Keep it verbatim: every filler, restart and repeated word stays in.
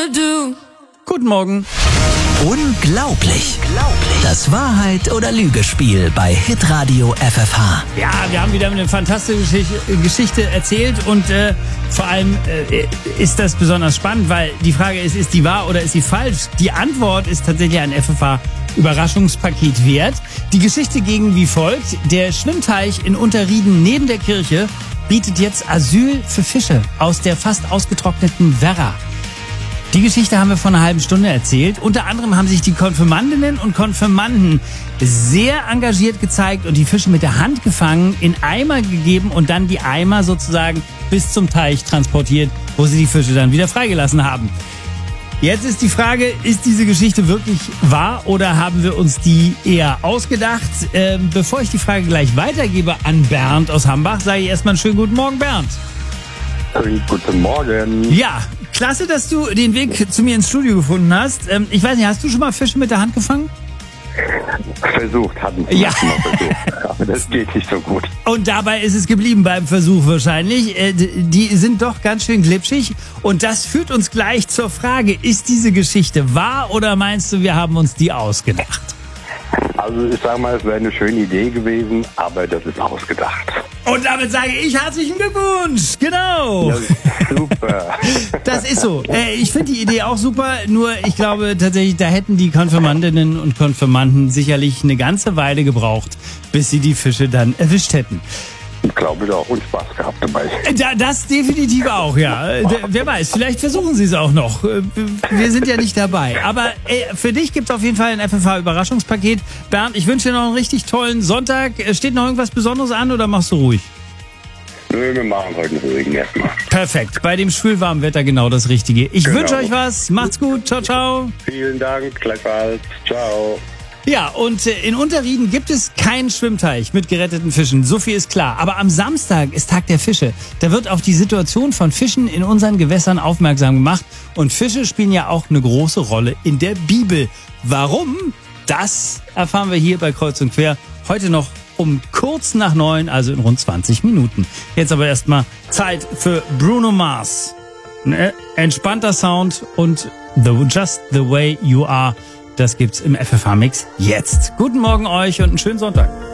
do. Guten Morgen. Unglaublich. Das Wahrheit- oder Lügespiel bei Hitradio F F H. Ja, wir haben wieder eine fantastische Geschichte, Geschichte erzählt und äh, vor allem äh, ist das besonders spannend, weil die Frage ist, ist die wahr oder ist sie falsch? Die Antwort ist tatsächlich ein F F H-Überraschungspaket wert. Die Geschichte ging wie folgt. Der Schwimmteich in Unterrieden neben der Kirche bietet jetzt Asyl für Fische aus der fast ausgetrockneten Werra. Die Geschichte haben wir vor einer halben Stunde erzählt. Unter anderem haben sich die Konfirmandinnen und Konfirmanden sehr engagiert gezeigt und die Fische mit der Hand gefangen, in Eimer gegeben und dann die Eimer sozusagen bis zum Teich transportiert, wo sie die Fische dann wieder freigelassen haben. Jetzt ist die Frage, ist diese Geschichte wirklich wahr oder haben wir uns die eher ausgedacht? Ähm, bevor ich die Frage gleich weitergebe an Bernd aus Hambach, sage ich erstmal einen schönen guten Morgen, Bernd. Schönen guten Morgen. Ja, klasse, dass du den Weg zu mir ins Studio gefunden hast. Ähm, ich weiß nicht, hast du schon mal Fische mit der Hand gefangen? Versucht, hatten wir Ja. schon mal versucht. Aber das geht nicht so gut. Und dabei ist es geblieben beim Versuch wahrscheinlich. Äh, die sind doch ganz schön glitschig. Und das führt uns gleich zur Frage, ist diese Geschichte wahr oder meinst du, wir haben uns die ausgedacht? Also ich sage mal, es wäre eine schöne Idee gewesen, aber das ist ausgedacht. Und damit sage ich herzlichen Glückwunsch. Genau. Ja, super. Das ist so. Äh, ich finde die Idee auch super, nur ich glaube tatsächlich, da hätten die Konfirmandinnen und Konfirmanden sicherlich eine ganze Weile gebraucht, bis sie die Fische dann erwischt hätten. Ich glaube, da auch und Spaß gehabt dabei. Da, das definitiv auch, ja. Äh, Wer weiß, vielleicht versuchen sie es auch noch. Äh, Wir sind ja nicht dabei. Aber äh, für dich gibt es auf jeden Fall ein F F H-Überraschungspaket. Bernd, ich wünsche dir noch einen richtig tollen Sonntag. Äh, Steht noch irgendwas Besonderes an oder machst du ruhig? Nö, wir machen heute einen ruhigen erstmal. Perfekt. Bei dem schwülwarmen Wetter genau das Richtige. Ich Genau. wünsche euch was. Macht's gut. Ciao, ciao. Vielen Dank, gleichfalls. Ciao. Ja, und äh, in Unterrieden gibt es keinen Schwimmteich mit geretteten Fischen. So viel ist klar. Aber am Samstag ist Tag der Fische. Da wird auf die Situation von Fischen in unseren Gewässern aufmerksam gemacht. Und Fische spielen ja auch eine große Rolle in der Bibel. Warum? Das erfahren wir hier bei Kreuz und Quer heute noch um kurz nach neun, also in rund zwanzig Minuten. Jetzt aber erstmal Zeit für Bruno Mars. Ein äh, entspannter Sound und the, Just the Way You Are. Das gibt's im F F H-Mix jetzt. Guten Morgen euch und einen schönen Sonntag.